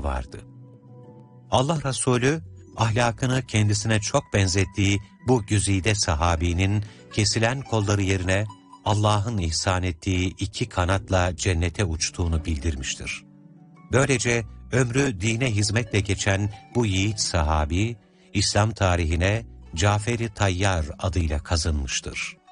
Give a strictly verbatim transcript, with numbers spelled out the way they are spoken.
vardı. Allah Resulü, ahlakını kendisine çok benzettiği bu güzide sahabinin kesilen kolları yerine Allah'ın ihsan ettiği iki kanatla cennete uçtuğunu bildirmiştir. Böylece ömrü dine hizmetle geçen bu yiğit sahabi, İslam tarihine Cafer-i Tayyar adıyla kazınmıştır.